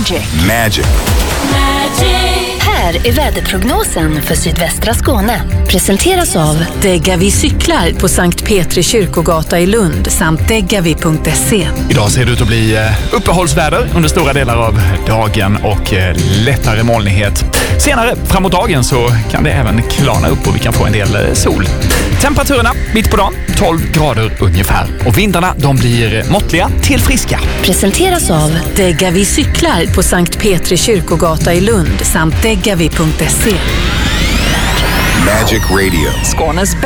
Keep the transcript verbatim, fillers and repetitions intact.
Magic. Magic. Här är väderprognosen för sydvästra Skåne. Presenteras av Degavi cyklar på Sankt Petri kyrkogata i Lund samt degavi punkt se. Idag ser det ut att bli uppehållsväder under stora delar av dagen och lättare molnighet. Senare framåt dagen så kan det även klarna upp och vi kan få en del sol. Temperaturerna mitt på dagen tolv grader ungefär och vindarna de blir måttliga till friska. Presenteras av Degavi cyklar på Sankt Petri kyrkogata i Lund samt degavi punkt se. Magic Radio. Skånes